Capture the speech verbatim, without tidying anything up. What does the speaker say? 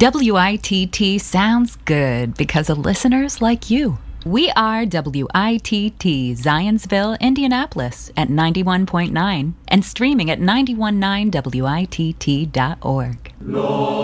W I T T sounds good because of listeners like you. We are W I T T Zionsville, Indianapolis at ninety-one point nine and streaming at nine one nine W I T T dot org. Lord.